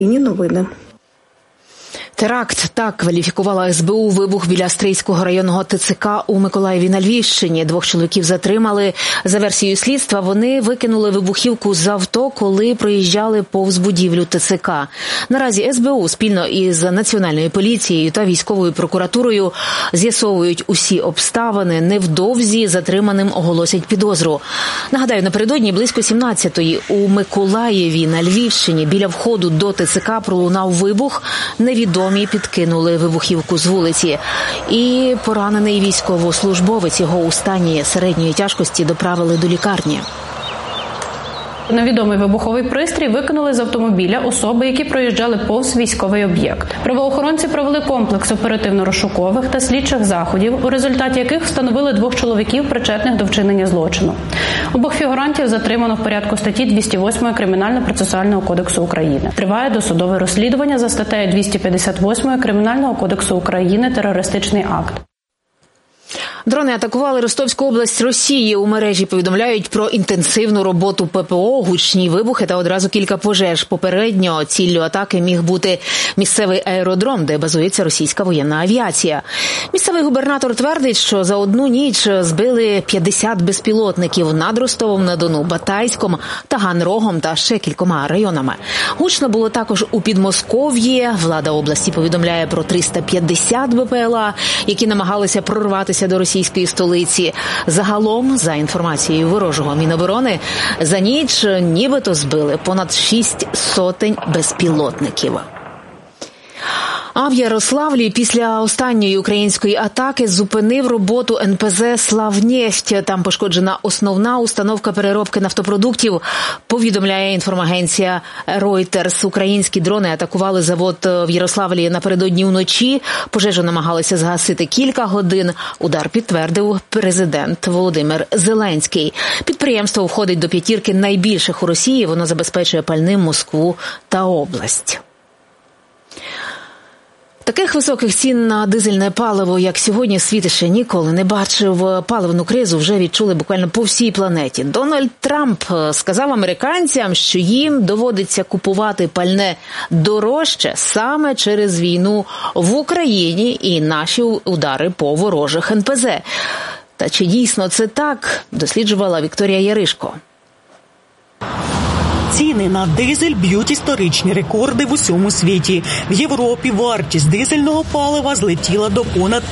Новини. Теракт – так кваліфікувала СБУ вибух біля Стрийського районного ТЦК у Миколаєві на Львівщині. 2 чоловіків затримали. За версією слідства, вони викинули вибухівку з авто, коли проїжджали повз будівлю ТЦК. Наразі СБУ спільно із Національною поліцією та військовою прокуратурою з'ясовують усі обставини. Невдовзі затриманим оголосять підозру. Нагадаю, напередодні близько 17-ї у Миколаєві на Львівщині біля входу до ТЦК пролунав вибух. Невідомі підкинули вибухівку з вулиці. І поранений військовослужбовець, його у стані середньої тяжкості доправили до лікарні. Невідомий вибуховий пристрій викинули з автомобіля особи, які проїжджали повз військовий об'єкт. Правоохоронці провели комплекс оперативно-розшукових та слідчих заходів, у результаті яких встановили 2 чоловіків, причетних до вчинення злочину. Обох фігурантів затримано в порядку статті 208 Кримінально-процесуального кодексу України. Триває досудове розслідування за статтею 258 Кримінального кодексу України «Терористичний акт». Дрони атакували Ростовську область Росії. У мережі повідомляють про інтенсивну роботу ППО, гучні вибухи та одразу кілька пожеж. Попередньо ціллю атаки міг бути місцевий аеродром, де базується російська воєнна авіація. Місцевий губернатор твердить, що за одну ніч збили 50 безпілотників над Ростовом-на-Дону, Батайськом, Таганрогом та ще кількома районами. Гучно було також у Підмосков'ї. Влада області повідомляє про 350 БПЛА, які намагалися прорватися до російської столиці. Загалом, за інформацією ворожого Міноборони, за ніч нібито збили понад 600 безпілотників. А в Ярославлі після останньої української атаки зупинив роботу НПЗ «Славнефть». Там пошкоджена основна установка переробки нафтопродуктів, повідомляє інформагенція Reuters. Українські дрони атакували завод в Ярославлі напередодні вночі. Пожежу намагалися згасити кілька годин. Удар підтвердив президент Володимир Зеленський. Підприємство входить до 5 найбільших у Росії. Воно забезпечує пальним Москву та область. Таких високих цін на дизельне паливо, як сьогодні, світ ще ніколи не бачив. Паливну кризу вже відчули буквально по всій планеті. Дональд Трамп сказав американцям, що їм доводиться купувати пальне дорожче саме через війну в Україні і наші удари по ворожих НПЗ. Та чи дійсно це так, досліджувала Вікторія Яришко. Ціни на дизель б'ють історичні рекорди в усьому світі. В Європі вартість дизельного палива злетіла до понад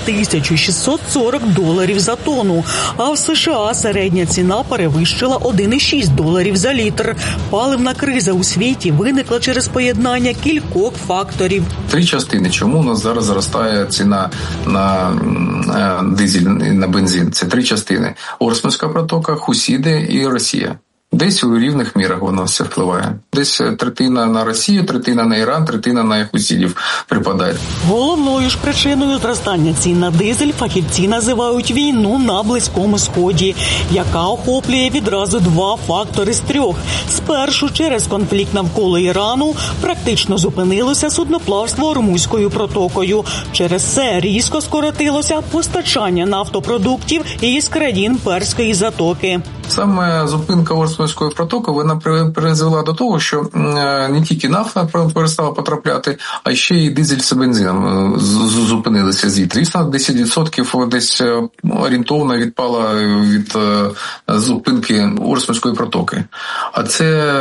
$1640 за тонну, а в США середня ціна перевищила $1,6 за літр. Паливна криза у світі виникла через поєднання кількох факторів. 3 частини. Чому у нас зараз зростає ціна на дизель, на бензин? Це 3 частини. Ормська протока, Хусіди і Росія. Десь у рівних мірах воно все впливає. Десь третина на Росію, третина на Іран, третина на хусідів припадає. Головною ж причиною зростання цін на дизель фахівці називають війну на Близькому Сході, яка охоплює відразу 2 фактори з 3. Спершу через конфлікт навколо Ірану практично зупинилося судноплавство Ормузькою протокою. Через це різко скоротилося постачання нафтопродуктів із країн Перської затоки. Саме зупинка Ормузької протоки, вона призвела до того, що не тільки нафта перестала потрапляти, а ще й дизель з бензином зупинилися звідти. Звісно, 10% десь орієнтовно відпала від зупинки Ормузької протоки. А це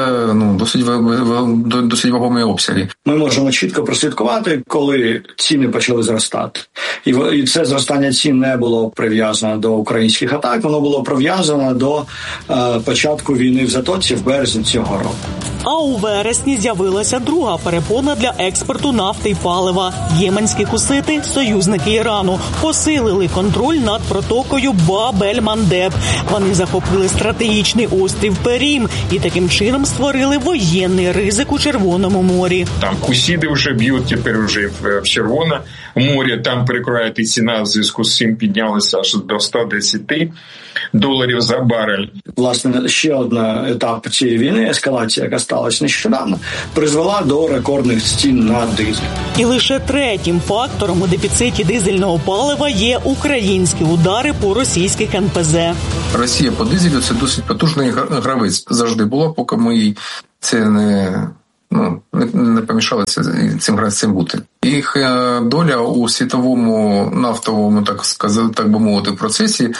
досить вагомі обсяги. Ми можемо чітко прослідкувати, коли ціни почали зростати. І це зростання цін не було прив'язано до українських атак, воно було прив'язано до початку війни в Затоці в березні цього року. А у вересні з'явилася друга перепона для експорту нафти й палива. Єменські хусити, союзники Ірану, посилили контроль над протокою Баб-ель-Мандеб. Вони захопили стратегічний острів Перім і таким чином створили воєнний ризик у Червоному морі. Там хусіди вже б'ють тепер вже в Червоне море, там перекриває і ціна в зв'язку з цим піднялася аж до $110 за барель. Власне, ще один етап цієї війни, ескалація, яка сталася нещодавно, призвела до рекордних цін на дизель. І лише третім фактором у дефіциті дизельного палива є українські удари по російських НПЗ. Росія по дизелю – це досить потужний гравець. Завжди була, поки ми це не помішалися цим бути. Їх доля у світовому нафтовому, так би мовити, процесі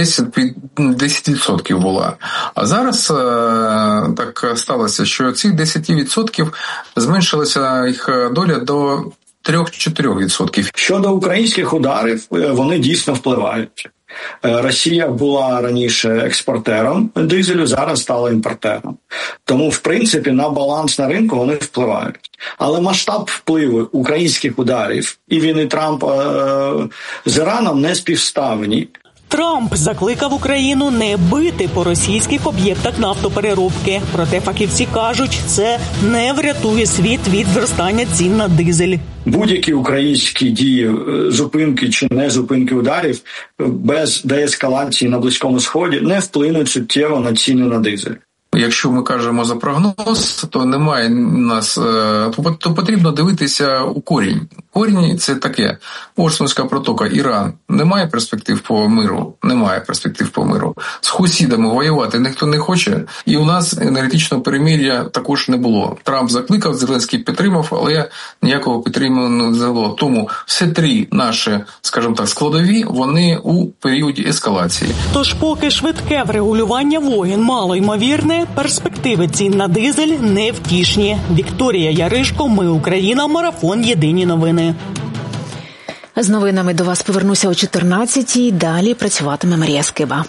10% була. А зараз так сталося, що ці 10% зменшилася їх доля до 3-4%. Щодо українських ударів, вони дійсно впливають. Росія була раніше експортером дизелю, зараз стала імпортером. Тому, в принципі, на баланс на ринку вони впливають. Але масштаб впливу українських ударів і війни Трампа з Іраном не співставні. Трамп закликав Україну не бити по російських об'єктах нафтопереробки. Проте фахівці кажуть, це не врятує світ від зростання цін на дизель. Будь-які українські дії, зупинки чи не зупинки ударів без деескалації на Близькому Сході не вплинуть суттєво на ціни на дизель. Якщо ми кажемо за прогноз, то немає нас, то потрібно дивитися у корінь. Корінь – це таке: Ортська протока, Іран. Немає перспектив по миру. Немає перспектив по миру. З сусідами воювати ніхто не хоче. І у нас енергетичного перемир'я також не було. Трамп закликав, Зеленський підтримав, але ніякого підтримання не взяло. Тому всі три наші, скажімо так, складові, вони у періоді ескалації. Тож поки швидке врегулювання воєн малоймовірне, перспективи цін на дизель невтішні. Вікторія Яришко, Ми Україна, марафон Єдині новини. З новинами до вас повернуся о 14-й. Далі працюватиме Марія Скиба.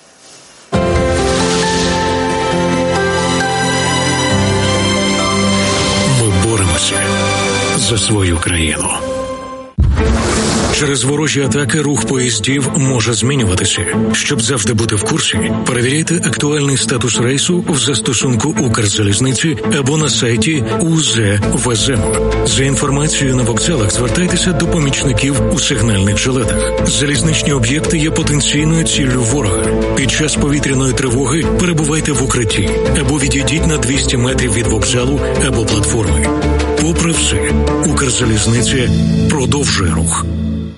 Ми боремося за свою країну. Через ворожі атаки рух поїздів може змінюватися. Щоб завжди бути в курсі, перевіряйте актуальний статус рейсу в застосунку Укрзалізниці або на сайті УЗ-ВЗМ. За інформацією на вокзалах звертайтеся до помічників у сигнальних жилетах. Залізничні об'єкти є потенційною ціллю ворога. Під час повітряної тривоги перебувайте в укритті або відійдіть на 200 метрів від вокзалу або платформи. Попри все, Укрзалізниця продовжує рух.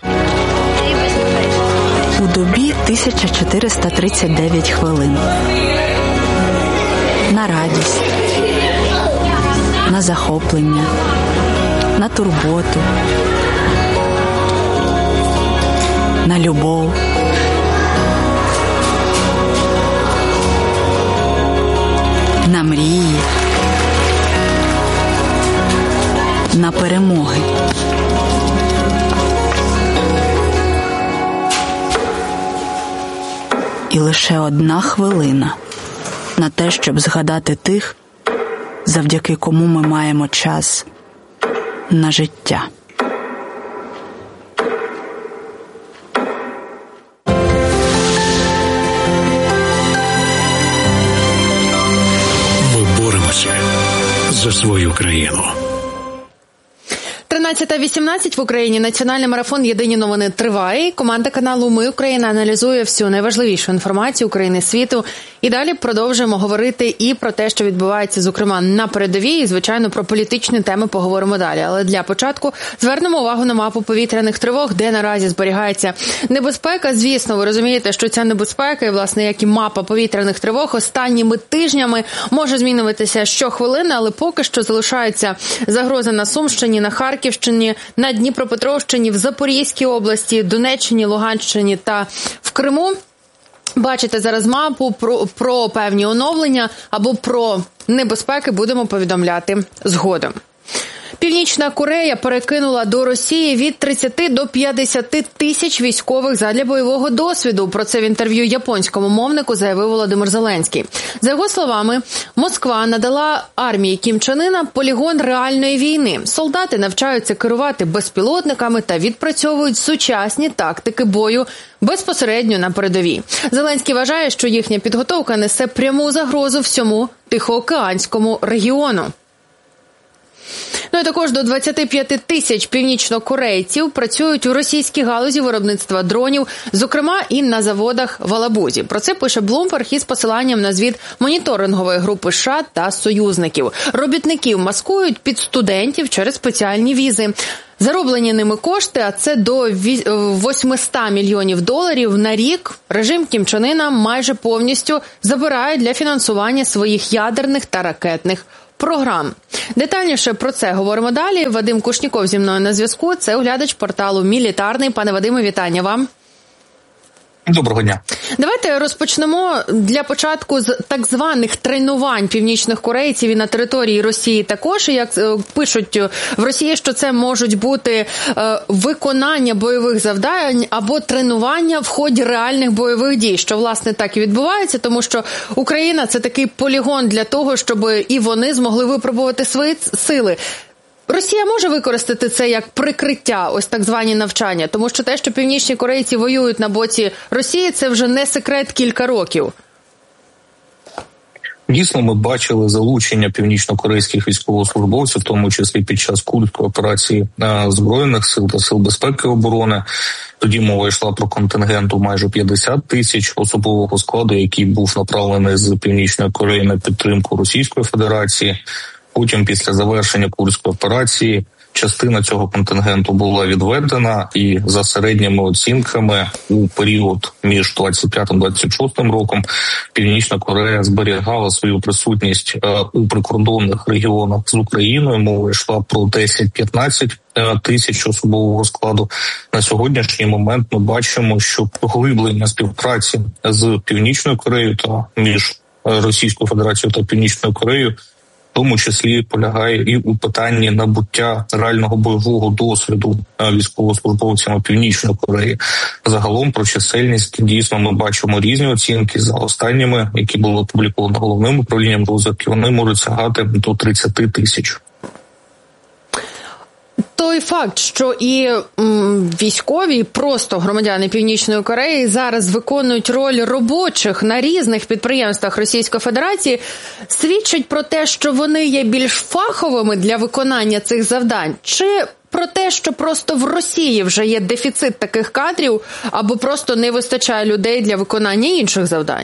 У добі 1439 хвилин. На радість, на захоплення, на турботу, на любов, на мрії, на перемоги. І лише 1 хвилина на те, щоб згадати тих, завдяки кому ми маємо час на життя. Ми боремося за свою країну. 13:18 в Україні. Національний марафон «Єдині новини» триває. Команда каналу «Ми Україна» аналізує всю найважливішу інформацію України, світу. І далі продовжуємо говорити і про те, що відбувається, зокрема, на передовій. І, звичайно, про політичні теми поговоримо далі. Але для початку звернемо увагу на мапу повітряних тривог, де наразі зберігається небезпека. Звісно, ви розумієте, що ця небезпека, і, власне, як і мапа повітряних тривог, останніми тижнями може змінюватися щохвилини, але поки що залишається загроза на Сумщині, на Харківщині, на Дніпропетровщині, в Запорізькій області, Донеччині, Луганщині та в Криму. Бачите зараз мапу, про певні оновлення або про небезпеки будемо повідомляти згодом. Північна Корея перекинула до Росії від 30 до 50 тисяч військових задля бойового досвіду. Про це в інтерв'ю японському мовнику заявив Володимир Зеленський. За його словами, Москва надала армії Кім Чен Іна полігон реальної війни. Солдати навчаються керувати безпілотниками та відпрацьовують сучасні тактики бою безпосередньо на передовій. Зеленський вважає, що їхня підготовка несе пряму загрозу всьому Тихоокеанському регіону. Ну і також до 25 тисяч північнокорейців працюють у російській галузі виробництва дронів, зокрема і на заводах в Алабузі. Про це пише Bloomberg із посиланням на звіт моніторингової групи США та союзників. Робітників маскують під студентів через спеціальні візи. Зароблені ними кошти, а це до 800 мільйонів доларів на рік, режим Кім Чен Іна майже повністю забирає для фінансування своїх ядерних та ракетних програм. Детальніше про це говоримо далі. Вадим Кушніков зі мною на зв'язку. Це оглядач порталу «Мілітарний». Пане Вадиме, вітання вам. Доброго дня. Давайте розпочнемо для початку з так званих тренувань північних корейців і на території Росії також. Як пишуть в Росії, що це можуть бути виконання бойових завдань або тренування в ході реальних бойових дій, що, власне, так і відбувається, тому що Україна – це такий полігон для того, щоб і вони змогли випробувати свої сили. Росія може використати це як прикриття, ось так звані навчання, тому що те, що північні корейці воюють на боці Росії, це вже не секрет кілька років. Дійсно, ми бачили залучення північно-корейських військовослужбовців, в тому числі під час Курської операції Збройних сил та Сил безпеки і оборони. Тоді мова йшла про контингент у майже 50 тисяч особового складу, який був направлений з Північної Кореї на підтримку Російської Федерації. Потім, після завершення Курської операції, частина цього контингенту була відведена, і за середніми оцінками у період між 25-26 роком Північна Корея зберігала свою присутність у прикордонних регіонах з Україною. Мова йшла про 10-15 тисяч особового складу. На сьогоднішній момент ми бачимо, що поглиблення співпраці з Північною Кореєю та між Російською Федерацією та Північною Кореєю в тому числі полягає і у питанні набуття реального бойового досвіду військовослужбовцями Північної Кореї. Загалом про чисельність дійсно ми бачимо різні оцінки. За останніми, які були опубліковані Головним управлінням розвідки, вони можуть сягати до 30 тисяч. Той факт, що і військові, і просто громадяни Північної Кореї зараз виконують роль робочих на різних підприємствах Російської Федерації, свідчить про те, що вони є більш фаховими для виконання цих завдань? Чи про те, що просто в Росії вже є дефіцит таких кадрів, або просто не вистачає людей для виконання інших завдань?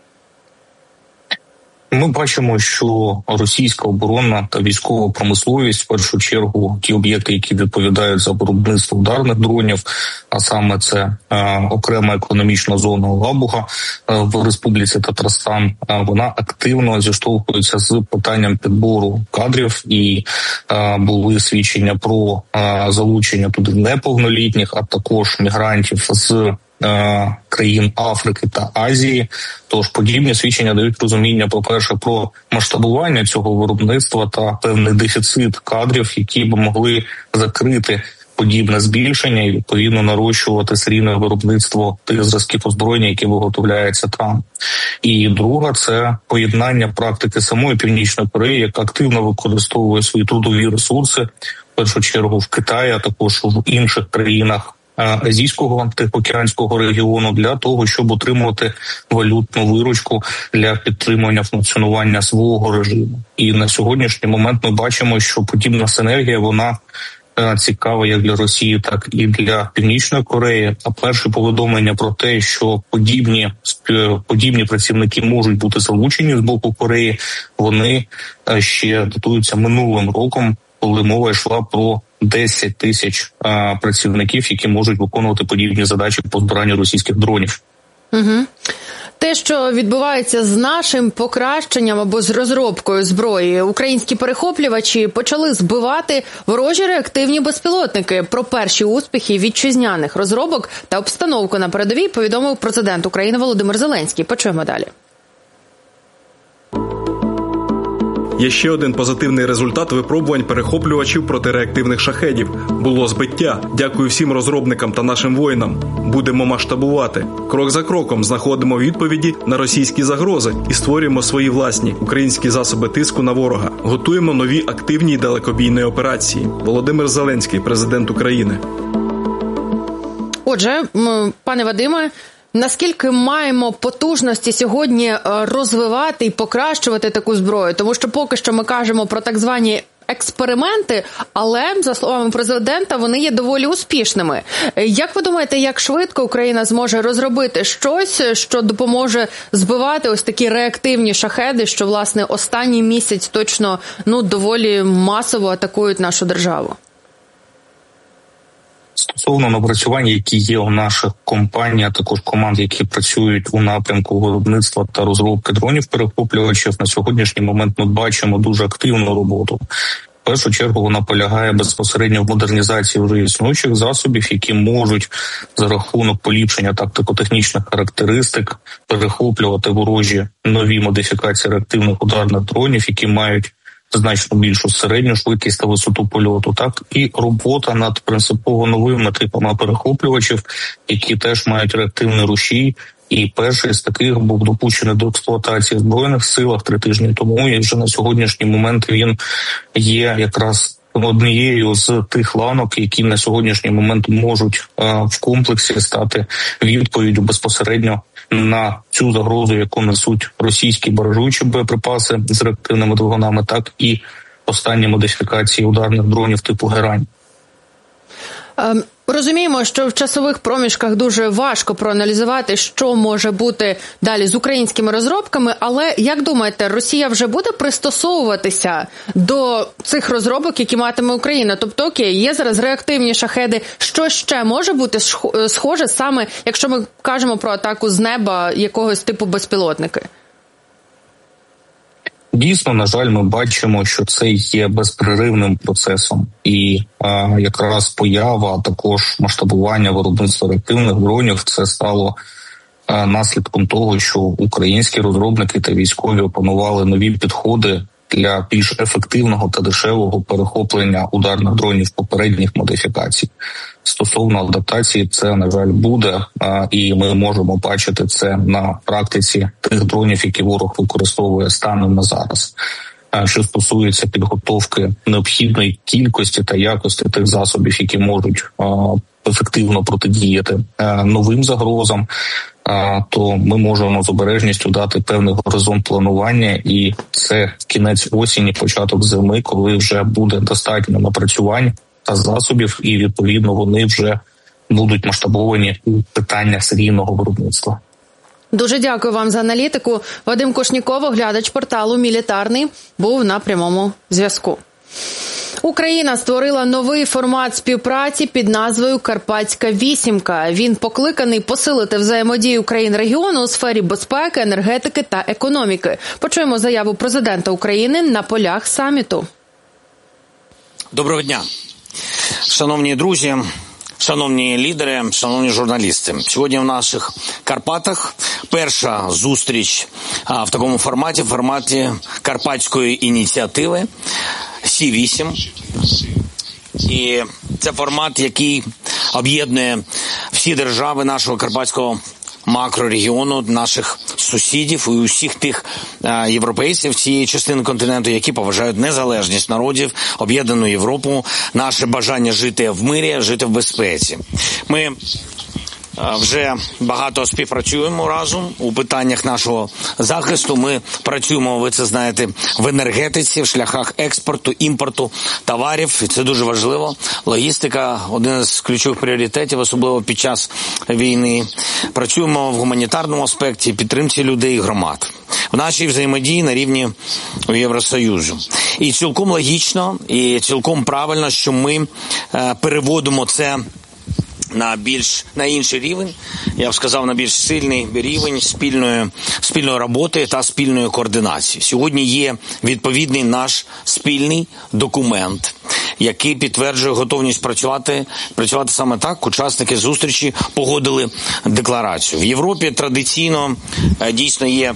Ми бачимо, що російська оборонна та військова промисловість, в першу чергу, ті об'єкти, які відповідають за виробництво ударних дронів, а саме це окрема економічна зона Лабуга в Республіці Татарстан, вона активно зіштовхується з питанням підбору кадрів, і були свідчення про залучення туди неповнолітніх, а також мігрантів з країн Африки та Азії. Тож подібні свідчення дають розуміння, по-перше, про масштабування цього виробництва та певний дефіцит кадрів, які б могли закрити подібне збільшення і, відповідно, нарощувати серійне виробництво тих зразків озброєння, які виготовляються там. І друга – це поєднання практики самої Північної Кореї, яка активно використовує свої трудові ресурси, в першу чергу в Китаї, а також в інших країнах Азійського Тихоокеанського регіону, для того, щоб отримувати валютну виручку для підтримання функціонування свого режиму. І на сьогоднішній момент ми бачимо, що подібна синергія, вона цікава як для Росії, так і для Північної Кореї. А перші повідомлення про те, що подібні працівники можуть бути залучені з боку Кореї, вони ще датуються минулим роком, коли мова йшла про 10 тисяч працівників, які можуть виконувати подібні задачі по збиранню російських дронів. Угу. Те, що відбувається з нашим покращенням або з розробкою зброї, українські перехоплювачі почали збивати ворожі реактивні безпілотники. Про перші успіхи вітчизняних розробок та обстановку на передовій повідомив президент України Володимир Зеленський. Почуємо далі. Є ще один позитивний результат випробувань перехоплювачів протиреактивних шахедів. Було збиття. Дякую всім розробникам та нашим воїнам. Будемо масштабувати. Крок за кроком знаходимо відповіді на російські загрози і створюємо свої власні українські засоби тиску на ворога. Готуємо нові активні далекобійні операції. Володимир Зеленський, президент України. Отже, пане Вадиме, наскільки маємо потужності сьогодні розвивати і покращувати таку зброю? Тому що поки що ми кажемо про так звані експерименти, але, за словами президента, вони є доволі успішними. Як ви думаєте, як швидко Україна зможе розробити щось, що допоможе збивати ось такі реактивні шахеди, що, власне, останній місяць точно, доволі масово атакують нашу державу? Стосовно напрацювань, які є у наших компаній, а також команд, які працюють у напрямку виробництва та розробки дронів-перехоплювачів, на сьогоднішній момент ми бачимо дуже активну роботу. В першу чергу вона полягає безпосередньо в модернізації вже існуючих засобів, які можуть за рахунок поліпшення тактико-технічних характеристик перехоплювати ворожі нові модифікації реактивних ударних дронів, які мають значно більшу середню швидкість та висоту польоту, так і робота над принципово новими типами перехоплювачів, які теж мають реактивний рушій. І перший з таких був допущений до експлуатації в Збройних силах 3 тижні тому, і вже на сьогоднішній момент він є якраз однією з тих ланок, які на сьогоднішній момент можуть в комплексі стати відповіддю безпосередньо на цю загрозу, яку несуть російські баражуючі боєприпаси з реактивними двигунами, так і останні модифікації ударних дронів типу «Герань». Розуміємо, що в часових проміжках дуже важко проаналізувати, що може бути далі з українськими розробками, але, як думаєте, Росія вже буде пристосовуватися до цих розробок, які матиме Україна? Тобто, окей, є зараз реактивні шахеди, що ще може бути схоже саме, якщо ми кажемо про атаку з неба якогось типу безпілотники? Дійсно, на жаль, ми бачимо, що це є безперервним процесом. І якраз поява, а також масштабування виробництва реактивних дронів – це стало наслідком того, що українські розробники та військові опанували нові підходи для більш ефективного та дешевого перехоплення ударних дронів попередніх модифікацій. Стосовно адаптації, це, на жаль, буде, і ми можемо бачити це на практиці тих дронів, які ворог використовує станом на зараз. Що стосується підготовки необхідної кількості та якості тих засобів, які можуть ефективно протидіяти новим загрозам, то ми можемо з обережністю дати певний горизонт планування, і це кінець осені, початок зими, коли вже буде достатньо напрацювань та засобів, і, відповідно, вони вже будуть масштабовані у питаннях серійного виробництва. Дуже дякую вам за аналітику. Вадим Кошніков, оглядач порталу «Мілітарний», був на прямому зв'язку. Україна створила новий формат співпраці під назвою «Карпатська вісімка». Він покликаний посилити взаємодію країн регіону у сфері безпеки, енергетики та економіки. Почуємо заяву президента України на полях саміту. Доброго дня, шановні друзі, шановні лідери, шановні журналісти. Сьогодні в наших Карпатах перша зустріч в такому форматі Карпатської ініціативи Сі-8. І це формат, який об'єднує всі держави нашого карпатського макрорегіону, наших сусідів і усіх тих європейців цієї частини континенту, які поважають незалежність народів, об'єднану Європу, наше бажання жити в мирі, жити в безпеці. Ми вже багато співпрацюємо разом у питаннях нашого захисту. Ми працюємо, ви це знаєте, в енергетиці, в шляхах експорту, імпорту товарів. І це дуже важливо. Логістика – один з ключових пріоритетів, особливо під час війни. Працюємо в гуманітарному аспекті, підтримці людей і громад. В нашій взаємодії на рівні Євросоюзу. І цілком логічно, і цілком правильно, що ми переводимо це на інший рівень, я б сказав, на більш сильний рівень спільної роботи та спільної координації. Сьогодні є відповідний наш спільний документ, який підтверджує готовність працювати саме так. Учасники зустрічі погодили декларацію. В Європі традиційно дійсно є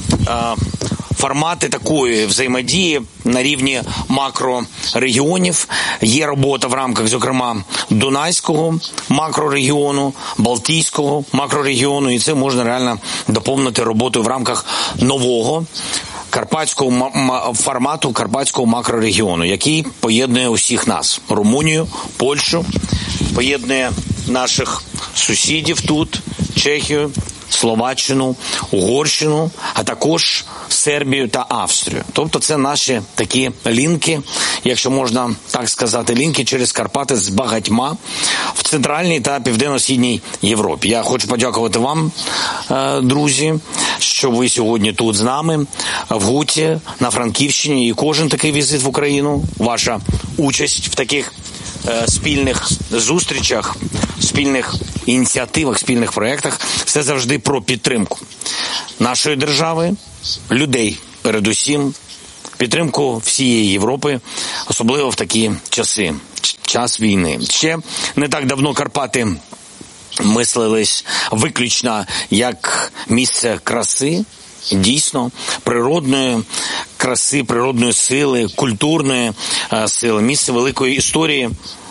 формати такої взаємодії на рівні макрорегіонів. Є робота в рамках, зокрема, Дунайського макрорегіону, Балтійського макрорегіону, і це можна реально доповнити роботою в рамках нового карпатського формату карпатського макрорегіону, який поєднує усіх нас. Румунію, Польщу, поєднує наших сусідів тут, Чехію, Словаччину, Угорщину, а також Сербію та Австрію. Тобто це наші такі лінки, якщо можна так сказати, лінки через Карпати з багатьма в Центральній та Південно-Східній Європі. Я хочу подякувати вам, друзі, що ви сьогодні тут з нами, в Гуті, на Франківщині, і кожен такий візит в Україну, ваша участь в таких спільних зустрічах, спільних ініціативах, спільних проєктах це завжди про підтримку нашої держави, людей передусім, підтримку всієї Європи, особливо в такі часи, час війни. Ще не так давно Карпати мислились виключно як місце краси, дійсно, природної краси, природної сили, культурної сили, місце великої історії,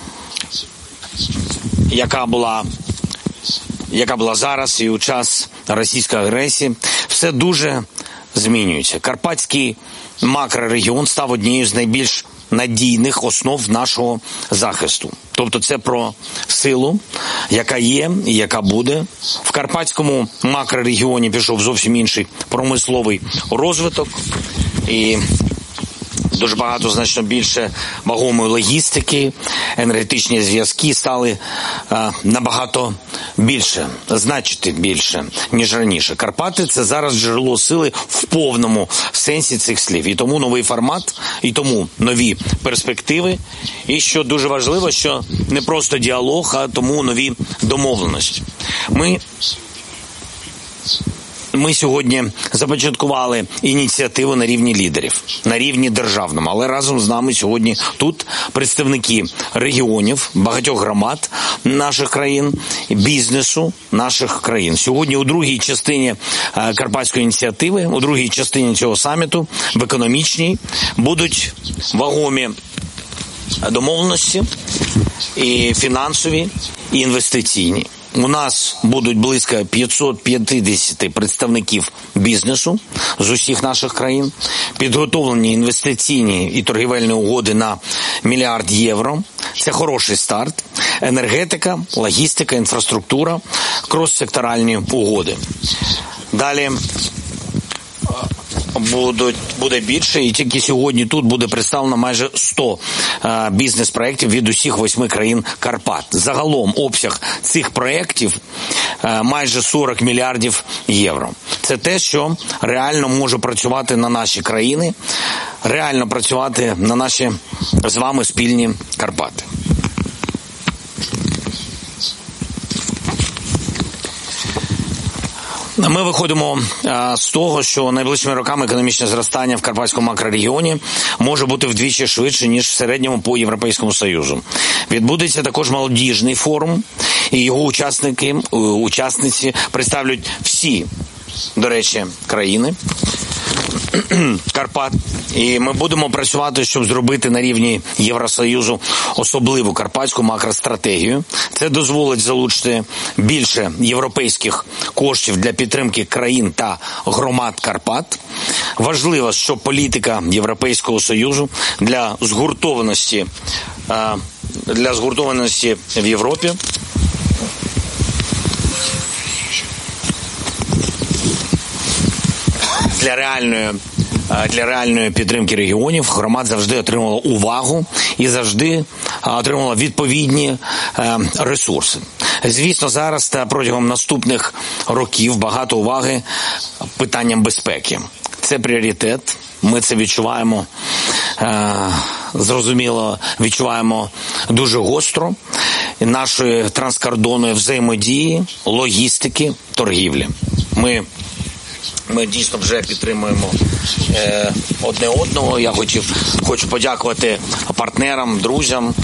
яка була зараз і у час російської агресії. Все дуже змінюється. Карпатський макрорегіон став однією з найбільш надійних основ нашого захисту. Тобто це про силу, яка є і яка буде. В Карпатському макрорегіоні пішов зовсім інший промисловий розвиток і дуже багато, значно більше вагомої логістики, енергетичні зв'язки стали набагато більше, значити більше, ніж раніше. Карпати – це зараз джерело сили в повному сенсі цих слів. І тому новий формат, і тому нові перспективи. І що дуже важливо, що не просто діалог, а тому нові домовленості. Ми сьогодні започаткували ініціативу на рівні лідерів, на рівні державному, але разом з нами сьогодні тут представники регіонів, багатьох громад наших країн, бізнесу наших країн. Сьогодні у другій частині Карпатської ініціативи, у другій частині цього саміту, в економічній, будуть вагомі домовленості і фінансові, і інвестиційні. У нас будуть близько 550 представників бізнесу з усіх наших країн, підготовлені інвестиційні і торгівельні угоди на $1 мільярд. Це хороший старт. Енергетика, логістика, інфраструктура, крос-секторальні угоди. Далі буде більше, і тільки сьогодні тут буде представлено майже 100 бізнес-проєктів від усіх 8 країн Карпат. Загалом обсяг цих проєктів майже 40 мільярдів євро. Це те, що реально може працювати на наші країни, реально працювати на наші з вами спільні Карпати. Ми виходимо з того, що найближчими роками економічне зростання в Карпатському макрорегіоні може бути вдвічі швидше, ніж в середньому по Європейському Союзу. Відбудеться також молодіжний форум, і його учасниці представлять всі, до речі, країни Карпат. І ми будемо працювати, щоб зробити на рівні Євросоюзу особливу карпатську макростратегію. Це дозволить залучити більше європейських коштів для підтримки країн та громад Карпат. Важливо, що політика Європейського Союзу для згуртованості в Європі для реальної підтримки регіонів громад завжди отримувала увагу і завжди отримувала відповідні ресурси. Звісно, зараз та протягом наступних років багато уваги питанням безпеки. Це пріоритет, ми це відчуваємо, зрозуміло, відчуваємо дуже гостро нашої транскордонної взаємодії, логістики, торгівлі. Ми дійсно вже підтримуємо одне одного. Я хочу подякувати партнерам, друзям.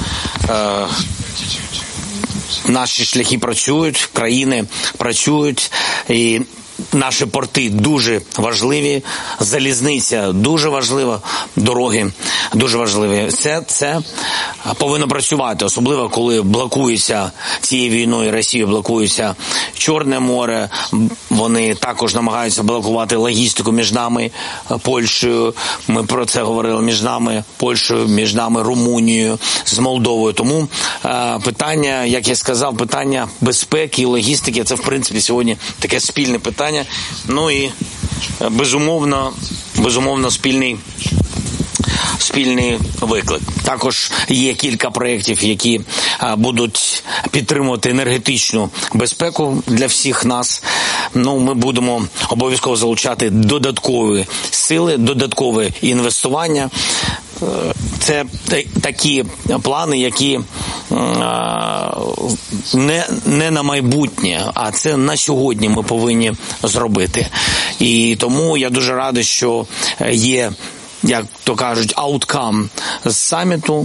Наші шляхи працюють, країни працюють, і наші порти дуже важливі, залізниця дуже важлива, дороги дуже важливі. Це повинно працювати, особливо коли блокується цією війною, Росія блокується Чорне море, вони також намагаються блокувати логістику між нами, Польщею, ми про це говорили, між нами, Польщею, між нами, Румунією, з Молдовою. Тому питання, як я сказав, питання безпеки і логістики, це в принципі сьогодні таке спільне питання. Ну і безумовно спільний виклик. Також є кілька проєктів, які будуть підтримувати енергетичну безпеку для всіх нас. Ми будемо обов'язково залучати додаткові сили, додаткове інвестування. Це такі плани, які не на майбутнє, а це на сьогодні ми повинні зробити. І тому я дуже радий, що є, як то кажуть, ауткам з саміту.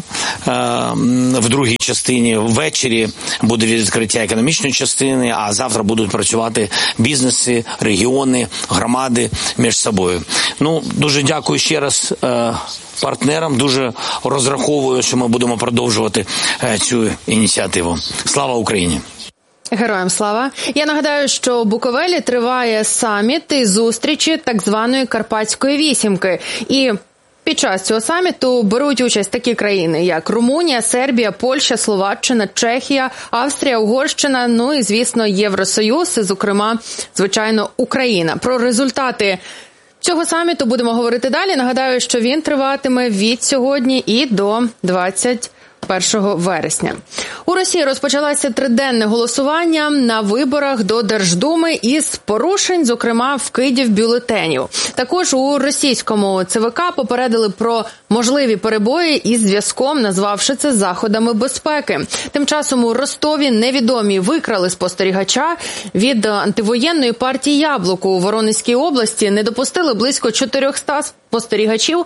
В другій частині ввечері буде відкриття економічної частини, а завтра будуть працювати бізнеси, регіони, громади між собою. Дуже дякую ще раз партнерам, дуже розраховую, що ми будемо продовжувати цю ініціативу. Слава Україні! Героям слава! Я нагадаю, що у Буковелі триває саміт і зустрічі так званої Карпатської вісімки. І під час цього саміту беруть участь такі країни, як Румунія, Сербія, Польща, Словаччина, Чехія, Австрія, Угорщина, і, звісно, Євросоюз, і, зокрема, звичайно, Україна. Про результати цього саміту будемо говорити далі. Нагадаю, що він триватиме від сьогодні і до 21 вересня. У Росії розпочалося триденне голосування на виборах до Держдуми із порушень, зокрема, вкидів бюлетенів. Також у російському ЦВК попередили про можливі перебої із зв'язком, назвавши це заходами безпеки. Тим часом у Ростові невідомі викрали спостерігача від антивоєнної партії «Яблуко» у Воронезькій області. Не допустили близько 400 спостерігачів.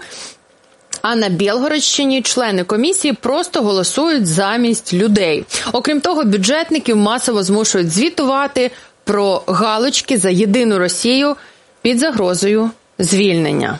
А на Білгородщині члени комісії просто голосують замість людей. Окрім того, бюджетників масово змушують звітувати про галочки за єдину Росію під загрозою звільнення.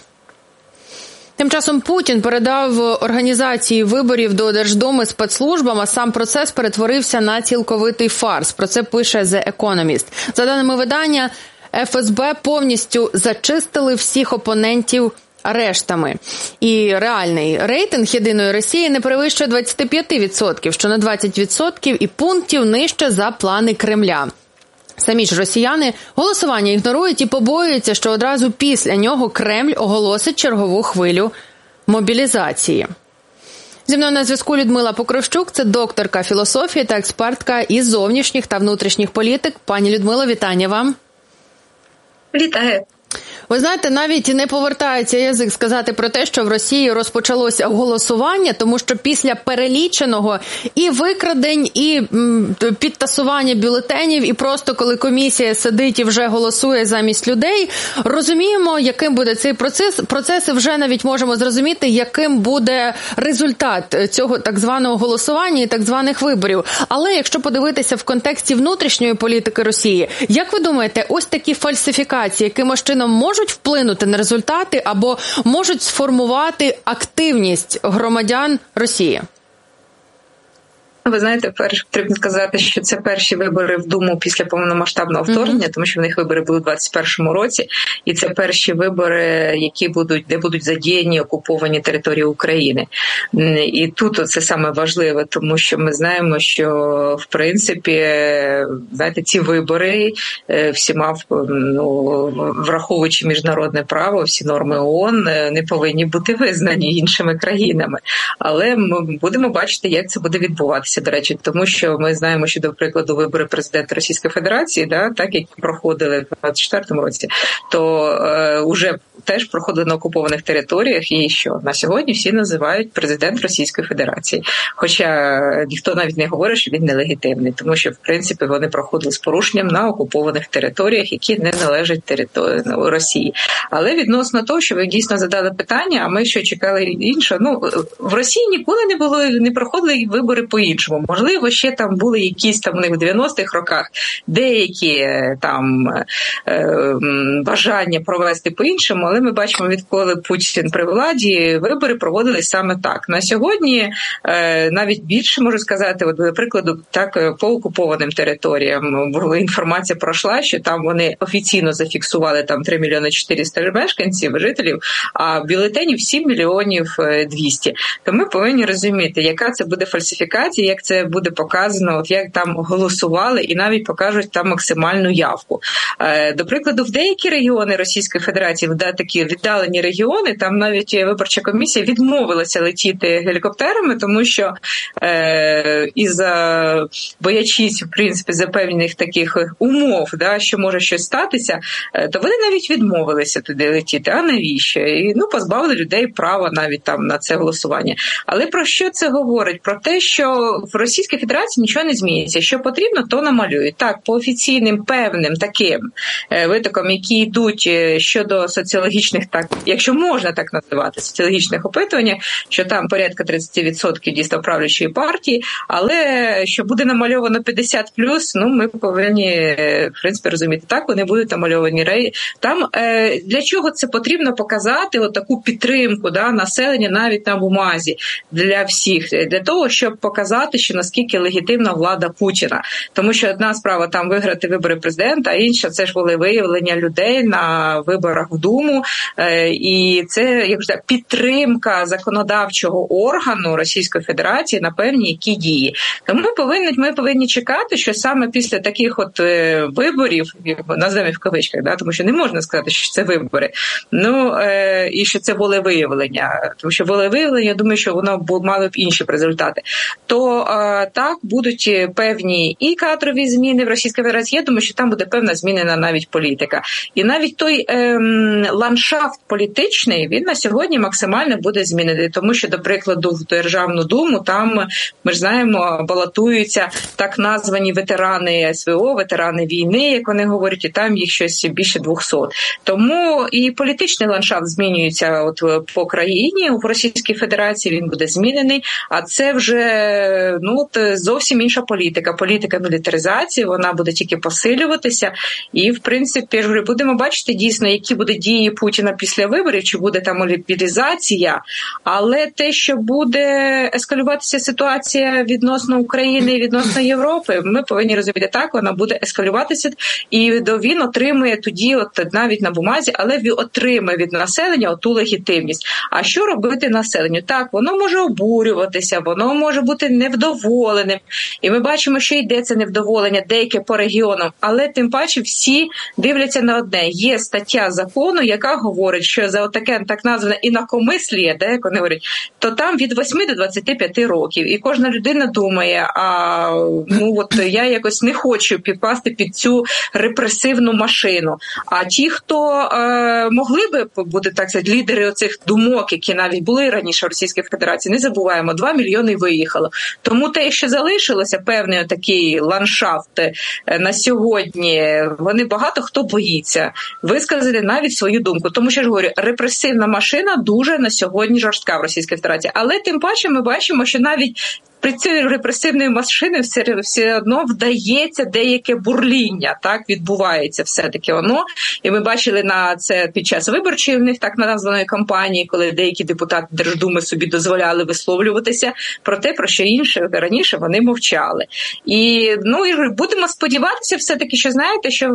Тим часом Путін передав організації виборів до Держдуми спецслужбам, а сам процес перетворився на цілковитий фарс. Про це пише The Economist. За даними видання, ФСБ повністю зачистили всіх опонентів арештами. І реальний рейтинг єдиної Росії не перевищує 25%, що на 20% і пунктів нижче за плани Кремля. Самі ж росіяни голосування ігнорують і побоюються, що одразу після нього Кремль оголосить чергову хвилю мобілізації. Зі мною на зв'язку Людмила Покровщук, це докторка філософії та експертка із зовнішніх та внутрішніх політик. Пані Людмило, вітання вам. Вітаю. Ви знаєте, навіть не повертається язик сказати про те, що в Росії розпочалося голосування, тому що після переліченого і викрадень, і підтасування бюлетенів, і просто коли комісія сидить і вже голосує замість людей, розуміємо, яким буде цей процес, і вже навіть можемо зрозуміти, яким буде результат цього так званого голосування і так званих виборів. Але якщо подивитися в контексті внутрішньої політики Росії, як ви думаєте, ось такі фальсифікації, якимось чином можуть вплинути на результати або можуть сформувати активність громадян Росії? Ви знаєте, перше потрібно сказати, що це перші вибори в Думу після повномасштабного вторгнення, тому що в них вибори були у 2021 році, і це перші вибори, де будуть задіяні окуповані території України. І тут це саме важливе, тому що ми знаємо, що в принципі, знаєте, ці вибори всіма, враховуючи міжнародне право, всі норми ООН не повинні бути визнані іншими країнами. Але ми будемо бачити, як це буде відбуватися. До речі, тому що ми знаємо, що, до прикладу, вибори президента Російської Федерації, так, які проходили в 2024 році, то уже теж проходили на окупованих територіях, і що на сьогодні всі називають президент Російської Федерації. Хоча ніхто навіть не говорить, що він нелегітимний, тому що, в принципі, вони проходили з порушенням на окупованих територіях, які не належать Росії. Але відносно того, що ви дійсно задали питання, а ми що чекали іншого, в Росії ніколи не проходили вибори по-іншому. Можливо, ще там були якісь там у них в 90-х роках деякі там бажання провести по-іншому, але ми бачимо, відколи Путін при владі, вибори проводились саме так. На сьогодні навіть більше можу сказати, от, до прикладу, так, по окупованим територіям інформація пройшла, що там вони офіційно зафіксували там 3 мільйони 400 мешканців, жителів, а бюлетенів 7 мільйонів 200. То ми повинні розуміти, яка це буде фальсифікація, як це буде показано, от як там голосували і навіть покажуть там максимальну явку. До прикладу, в деякі регіони Російської Федерації, такі віддалені регіони, там навіть виборча комісія відмовилася летіти гелікоптерами, тому що боячись, в принципі, запевнених таких умов, що може щось статися, то вони навіть відмовилися туди летіти. А навіщо? І позбавили людей права навіть там на це голосування. Але про що це говорить? Про те, що в Російській Федерації нічого не зміниться. Що потрібно, то намалюють. Так, по офіційним певним таким витокам, які йдуть щодо соціологічних, так, якщо можна так називати, соціологічних опитувань, що там порядка 30% дійсно правлячої партії, але що буде намальовано 50+, ми повинні, в принципі, розуміти, так, вони будуть намальовані. Там для чого це потрібно показати, таку підтримку, да, населення навіть на бумазі для всіх, для того, щоб показати, що наскільки легітимна влада Путіна. Тому що одна справа там виграти вибори президента, а інша це ж волевиявлення людей на виборах в Думу. І це, як же, підтримка законодавчого органу Російської Федерації на певні які дії. Тому ми повинні чекати, що саме після таких виборів, назвемо в кавичках, да, тому що не можна сказати, що це вибори, і що це волевиявлення, тому що волевиявлення, я думаю, що воно мало б інші результати, то так, будуть певні і кадрові зміни в Російській Федерації, я думаю, що там буде певна змінена навіть політика. І навіть той ландшафт політичний, він на сьогодні максимально буде змінений, тому що, до прикладу, в Державну Думу, там, ми ж знаємо, балотуються так названі ветерани СВО, ветерани війни, як вони говорять, і там їх щось більше 200. Тому і політичний ландшафт змінюється по країні, у Російській Федерації він буде змінений, а це вже зовсім інша політика. Політика мілітаризації, вона буде тільки посилюватися, і, в принципі, будемо бачити дійсно, які будуть дії Путіна після виборів, чи буде там мобілізація, але те, що буде ескалюватися ситуація відносно України і відносно Європи, ми повинні розуміти, так, вона буде ескалюватися, і він отримує тоді, навіть на бумазі, але він отримує від населення ту легітимність. А що робити населенню? Так, воно може обурюватися, воно може бути невдоволеним, і ми бачимо, що йде це невдоволення деяке по регіонам, але тим паче всі дивляться на одне. Є стаття закону, яка говорить, що за таке так назване інакомисліє, як вони говорять, то там від 8 до 25 років. І кожна людина думає, я якось не хочу підпасти під цю репресивну машину. А ті, хто могли би бути, так сказати, лідери оцих думок, які навіть були раніше в Російській Федерації, не забуваємо, 2 мільйони виїхало. Тому те, що залишилося, певний такий ландшафт на сьогодні, вони багато хто боїться висказати навіть свою думку. Тому що, я ж говорю, репресивна машина дуже на сьогодні жорстка в Російській Федерації. Але тим паче ми бачимо, що навіть при цій репресивної машини все одно вдається деяке бурління, так, відбувається все-таки воно. І ми бачили на це під час виборчої в них так названої кампанії, коли деякі депутати Держдуми собі дозволяли висловлюватися про те, про що інше раніше вони мовчали. І будемо сподіватися все-таки, що знаєте, що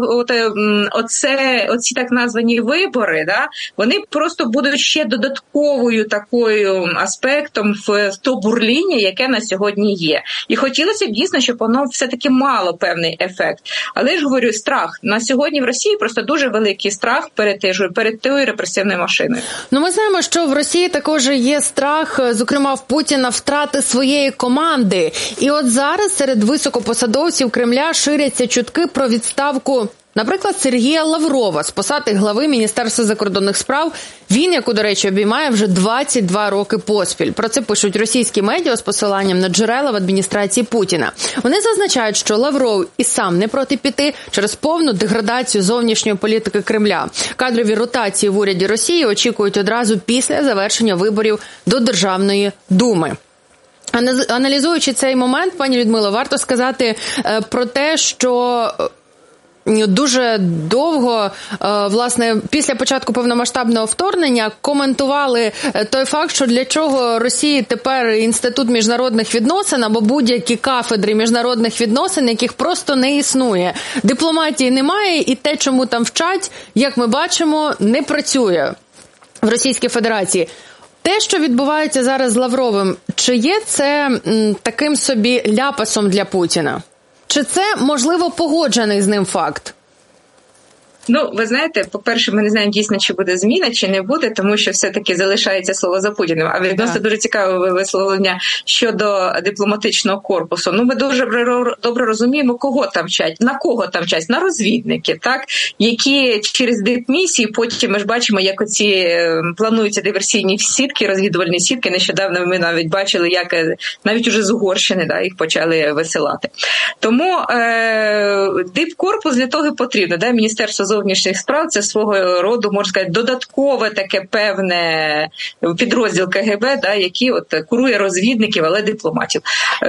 оці так названі вибори, да, вони просто будуть ще додатковою такою аспектом в то бурління, яке на сьогодні є. І хотілося б дійсно, щоб воно все-таки мало певний ефект. Але я ж говорю, страх. На сьогодні в Росії просто дуже великий страх перед тою репресивною машиною. Ми знаємо, що в Росії також є страх, зокрема в Путіна, втрати своєї команди. І от зараз серед високопосадовців Кремля ширяться чутки про відставку, наприклад, Сергія Лаврова з посади глави Міністерства закордонних справ. Він, яку, до речі, обіймає вже 22 роки поспіль. Про це пишуть російські медіа з посиланням на джерела в адміністрації Путіна. Вони зазначають, що Лавров і сам не проти піти через повну деградацію зовнішньої політики Кремля. Кадрові ротації в уряді Росії очікують одразу після завершення виборів до Державної Думи. Аналізуючи цей момент, пані Людмило, варто сказати про те, що дуже довго, власне, після початку повномасштабного вторгнення коментували той факт, що для чого Росії тепер Інститут міжнародних відносин або будь-які кафедри міжнародних відносин, яких просто не існує. Дипломатії немає, і те, чому там вчать, як ми бачимо, не працює в Російській Федерації. Те, що відбувається зараз з Лавровим, чи є це таким собі ляпасом для Путіна? Чи це, можливо, погоджений з ним факт? Ну, ви знаєте, по-перше, ми не знаємо дійсно, чи буде зміна, чи не буде, тому що все-таки залишається слово за Путіним. А відносно дуже цікаве висловлення щодо дипломатичного корпусу. Ну, ми дуже добре розуміємо, кого там вчать, на кого там вчать, на розвідників, так, які через дипмісії, потім ми ж бачимо, як оці плануються диверсійні сітки, розвідувальні сітки. Нещодавно ми навіть бачили, як навіть уже з Угорщини, да, їх почали висилати. Тому дипкорпус для того і потрібно, да, Міністерство зовнішніх справ – це свого роду, можна сказати, додаткове таке певне підрозділ КГБ, да, який от курує розвідників, але дипломатів.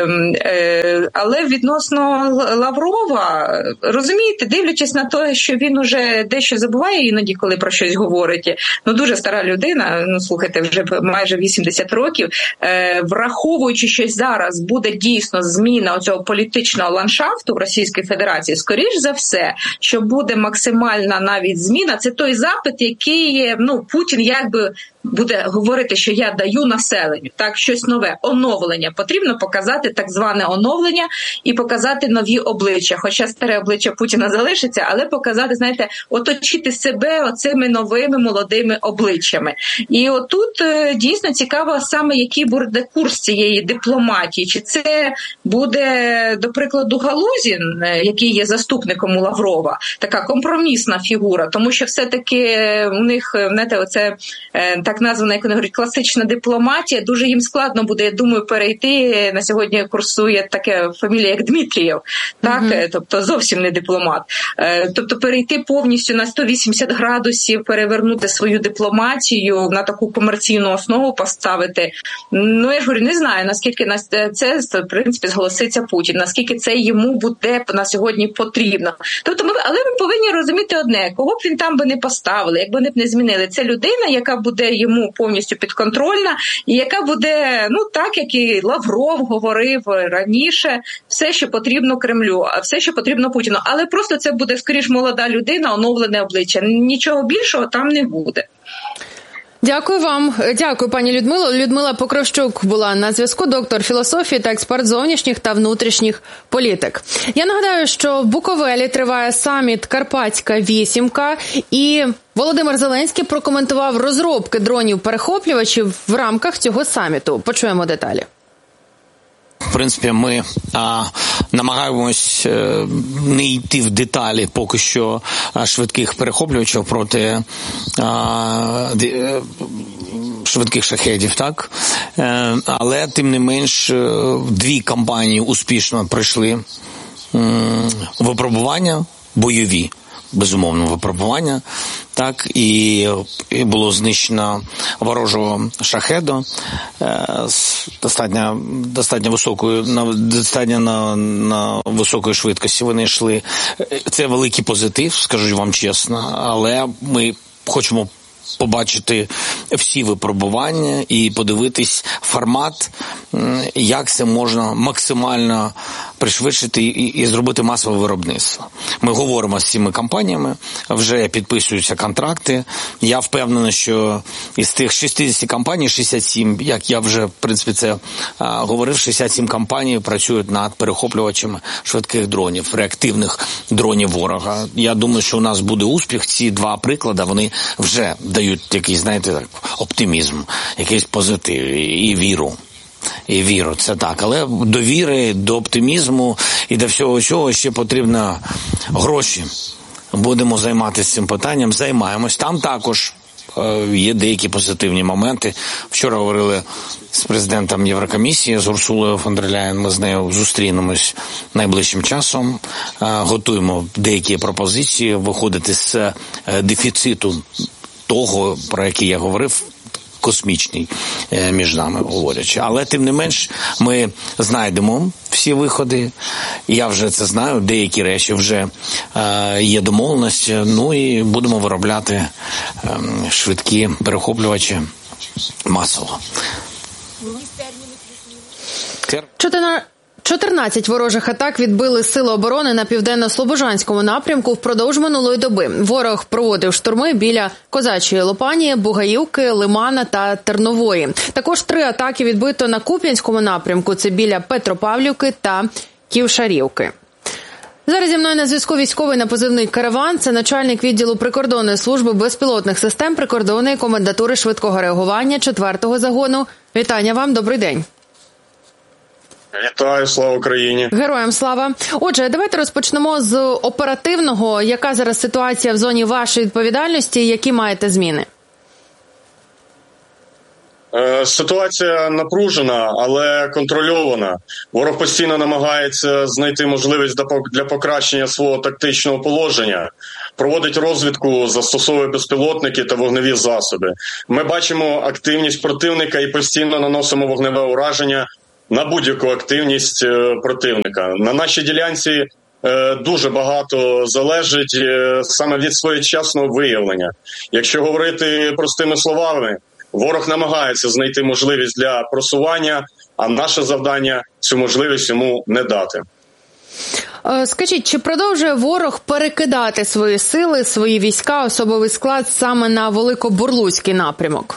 Але відносно Лаврова, розумієте, дивлячись на те, що він уже дещо забуває іноді, коли про щось говорить, ну дуже стара людина, ну слухайте, вже майже 80 років, враховуючи, що зараз буде дійсно зміна оцього політичного ландшафту в Російській Федерації, скоріш за все, що буде максимальна навіть зміна, це той запит, який, ну, Путін якби буде говорити, що я даю населенню, так, щось нове, оновлення. Потрібно показати так зване оновлення і показати нові обличчя. Хоча старе обличчя Путіна залишиться, але показати, знаєте, оточити себе оцими новими молодими обличчями. І отут дійсно цікаво саме, який буде курс цієї дипломатії. Чи це буде, до прикладу, Галузін, який є заступником у Лаврова, така компромісна фігура, тому що все-таки у них, знаєте, оце так названа, як вони говорять, класична дипломатія, дуже їм складно буде, я думаю, перейти, на сьогодні курсує таке фамілія, як Дмитрієв, так, тобто зовсім не дипломат. Тобто перейти повністю на 180 градусів, перевернути свою дипломатію, на таку комерційну основу поставити. Ну, я ж говорю, не знаю, наскільки це, в принципі, зголоситься Путін, наскільки це йому буде на сьогодні потрібно. Тобто але ми повинні розуміти одне, кого б він там би не поставили, як би вони б не змінили. Це людина, яка буде йому повністю підконтрольна, і яка буде, ну так, як і Лавров говорив раніше, все, що потрібно Кремлю, а все, що потрібно Путіну. Але просто це буде, скоріш, молода людина, оновлене обличчя. Нічого більшого там не буде. Дякую вам. Дякую, пані Людмило. Людмила Покровщук була на зв'язку, доктор філософії та експерт зовнішніх та внутрішніх політик. Я нагадаю, що в Буковелі триває саміт «Карпатська вісімка», і Володимир Зеленський прокоментував розробки дронів-перехоплювачів в рамках цього саміту. Почуємо деталі. В принципі, ми намагаємось не йти в деталі поки що швидких перехоплювачів проти швидких шахедів, так? Але, тим не менш, дві компанії успішно пройшли випробування бойові. Безумовно, випробування, так, і було знищено ворожого шахеду з достатньо високою, на високої швидкості вони йшли. Це великий позитив, скажу вам чесно, але ми хочемо побачити всі випробування і подивитись формат, як це можна максимально пришвидшити і зробити масове виробництво. Ми говоримо з цими компаніями, вже підписуються контракти. Я впевнений, що із тих 60 компаній, 67, як я вже, в принципі, це говорив, 67 компаній працюють над перехоплювачами швидких дронів, реактивних дронів ворога. Я думаю, що у нас буде успіх. Ці два приклади, вони вже дають якийсь, знаєте, оптимізм, якийсь позитив і віру. І віру, це так. Але до віри, до оптимізму і до всього цього ще потрібно гроші. Будемо займатися цим питанням, займаємось. Там також є деякі позитивні моменти. Вчора говорили з президентом Єврокомісії, з Урсулою фон дер Ляєн. Ми з нею зустрінемось найближчим часом. Готуємо деякі пропозиції, виходити з дефіциту того, про який я говорив, космічний, між нами говорячи. Але, тим не менш, ми знайдемо всі виходи. Я вже це знаю, деякі речі вже є домовленості. Ну і будемо виробляти швидкі перехоплювачі масово. 14 ворожих атак відбили Сили оборони на південно-слобожанському напрямку впродовж минулої доби. Ворог проводив штурми біля Козачої Лопані, Бугаївки, Лимана та Тернової. Також 3 атаки відбито на Куп'янському напрямку – це біля Петропавлівки та Ківшарівки. Зараз зі мною на зв'язку військовий на позивний «Караван». Це начальник відділу прикордонної служби безпілотних систем прикордонної комендатури швидкого реагування 4-го загону. Вітання вам, добрий день. Вітаю, слава Україні. Героям слава. Отже, давайте розпочнемо з оперативного. Яка зараз ситуація в зоні вашої відповідальності, які маєте зміни? Ситуація напружена, але контрольована. Ворог постійно намагається знайти можливість для покращення свого тактичного положення, проводить розвідку, застосовує безпілотники та вогневі засоби. Ми бачимо активність противника і постійно наносимо вогневе ураження на будь-яку активність противника. На нашій ділянці дуже багато залежить саме від своєчасного виявлення. Якщо говорити простими словами, ворог намагається знайти можливість для просування, а наше завдання цю можливість йому не дати. Скажіть, чи продовжує ворог перекидати свої сили, свої війська, особовий склад саме на Великобурлуцький напрямок?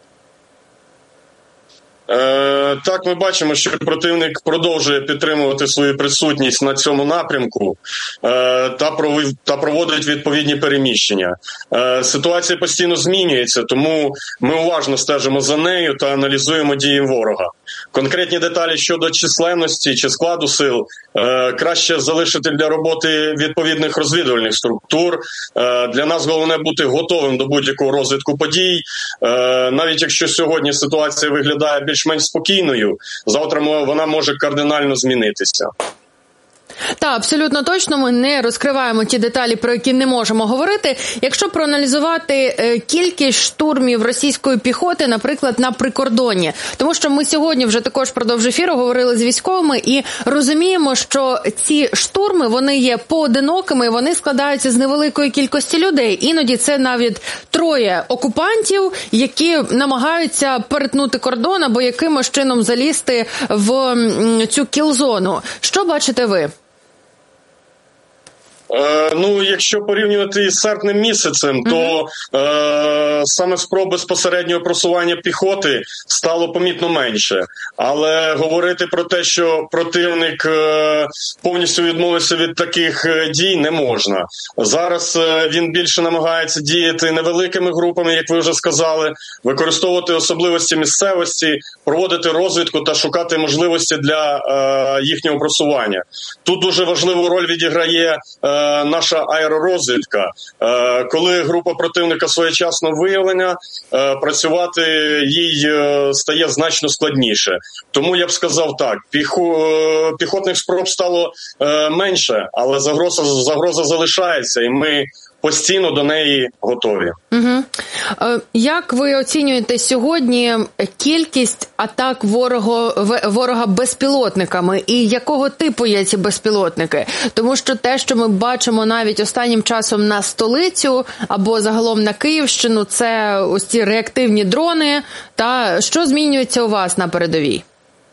Так, ми бачимо, що противник продовжує підтримувати свою присутність на цьому напрямку та проводить відповідні переміщення. Ситуація постійно змінюється, тому ми уважно стежимо за нею та аналізуємо дії ворога. Конкретні деталі щодо численності чи складу сил краще залишити для роботи відповідних розвідувальних структур. Для нас головне бути готовим до будь-якого розвитку подій. Навіть якщо сьогодні ситуація виглядає більш-менш спокійною, завтра вона може кардинально змінитися. Так, абсолютно точно, ми не розкриваємо ті деталі, про які не можемо говорити. Якщо проаналізувати кількість штурмів російської піхоти, наприклад, на прикордонні, тому що ми сьогодні вже також впродовж ефіру говорили з військовими і розуміємо, що ці штурми, вони є поодинокими, вони складаються з невеликої кількості людей. Іноді це навіть 3 окупантів, які намагаються перетнути кордон або якимось чином залізти в цю кілзону. Що бачите ви? Якщо порівнювати із серпнем місяцем, то саме спроб безпосереднього просування піхоти стало помітно менше. Але говорити про те, що противник повністю відмовився від таких дій, не можна. Зараз він більше намагається діяти невеликими групами, як ви вже сказали, використовувати особливості місцевості, проводити розвідку та шукати можливості для їхнього просування. Тут дуже важливу роль відіграє наша аеророзвідка. Коли група противника своєчасно виявлена, працювати їй стає значно складніше. Тому я б сказав так, піхотних спроб стало менше, але загроза залишається, і ми постійно до неї готові. Угу. Як ви оцінюєте сьогодні кількість атак ворога безпілотниками і якого типу є ці безпілотники? Тому що те, що ми бачимо навіть останнім часом на столицю або загалом на Київщину, це ось ці реактивні дрони. Та що змінюється у вас на передовій?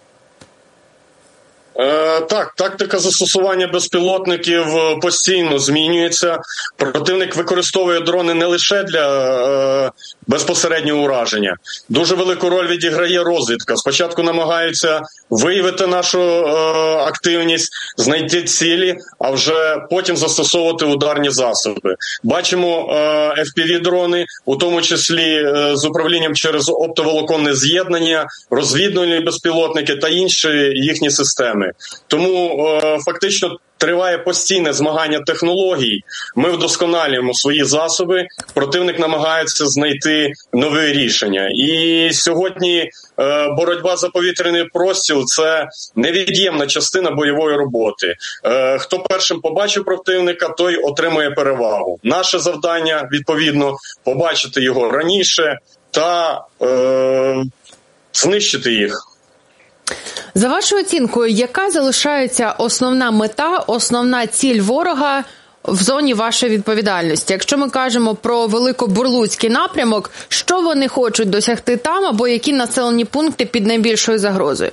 Так, тактика застосування безпілотників постійно змінюється. Противник використовує дрони не лише для безпосереднього ураження. Дуже велику роль відіграє розвідка. Спочатку намагаються виявити нашу активність, знайти цілі, а вже потім застосовувати ударні засоби. Бачимо FPV-дрони, у тому числі з управлінням через оптоволоконне з'єднання, розвідувальні безпілотники та інші їхні системи. Тому фактично триває постійне змагання технологій. Ми вдосконалюємо свої засоби, противник намагається знайти нові рішення. І сьогодні боротьба за повітряний простір – це невід'ємна частина бойової роботи. Хто першим побачив противника, той отримує перевагу. Наше завдання, відповідно, побачити його раніше та знищити їх. За вашою оцінкою, яка залишається основна мета, основна ціль ворога в зоні вашої відповідальності? Якщо ми кажемо про Великобурлуцький напрямок, що вони хочуть досягти там або які населені пункти під найбільшою загрозою?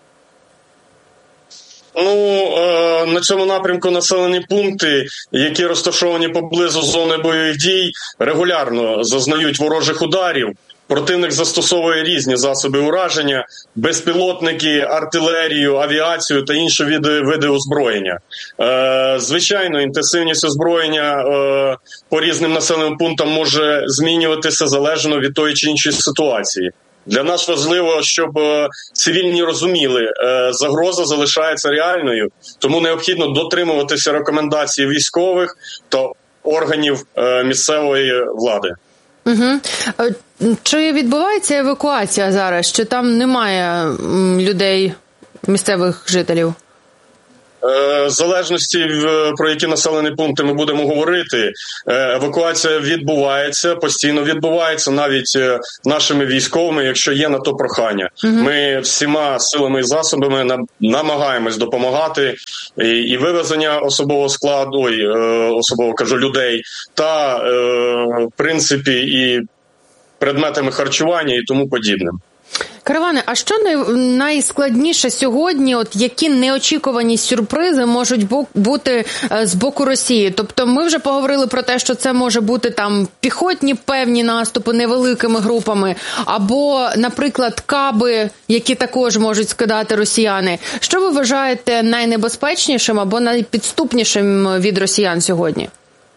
На цьому напрямку населені пункти, які розташовані поблизу зони бойових дій, регулярно зазнають ворожих ударів. противник застосовує різні засоби ураження, безпілотники, артилерію, авіацію та інші види озброєння. Звичайно, інтенсивність озброєння по різним населеним пунктам може змінюватися залежно від тої чи іншої ситуації. Для нас важливо, щоб цивільні розуміли, загроза залишається реальною, тому необхідно дотримуватися рекомендацій військових та органів місцевої влади. Угу. Чи відбувається евакуація зараз? Чи там немає людей, місцевих жителів? В залежності, про які населені пункти ми будемо говорити, евакуація відбувається, постійно відбувається, навіть нашими військовими, якщо є на то прохання. Ми всіма силами і засобами намагаємось допомагати і вивезення особового складу, людей, та, в принципі, і предметами харчування і тому подібним. Караване, а що найскладніше сьогодні, які неочікувані сюрпризи можуть бути з боку Росії? Тобто ми вже поговорили про те, що це може бути там піхотні певні наступи невеликими групами, або, наприклад, каби, які також можуть скидати росіяни. Що ви вважаєте найнебезпечнішим або найпідступнішим від росіян сьогодні?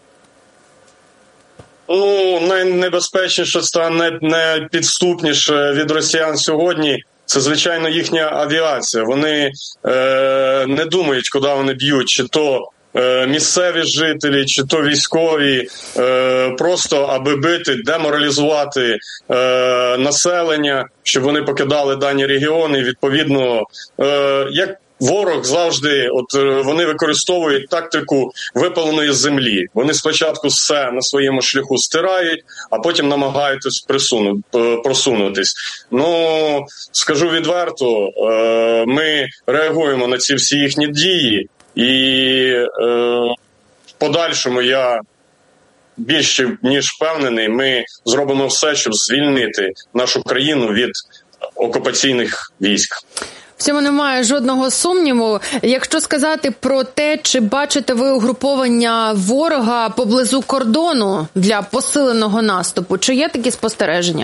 Найнебезпечніше та найпідступніше від росіян сьогодні – це, звичайно, їхня авіація. Вони не думають, куди вони б'ють, чи то місцеві жителі, чи то військові, просто аби бити, деморалізувати населення, щоб вони покидали дані регіони. Відповідно, як ворог завжди, вони використовують тактику випаленої землі. Вони спочатку все на своєму шляху стирають, а потім намагаються просунутись. Скажу відверто, ми реагуємо на ці всі їхні дії, і в подальшому я більше ніж впевнений, ми зробимо все, щоб звільнити нашу країну від окупаційних військ. В цьому немає жодного сумніву. Якщо сказати про те, чи бачите ви угруповання ворога поблизу кордону для посиленого наступу, чи є такі спостереження?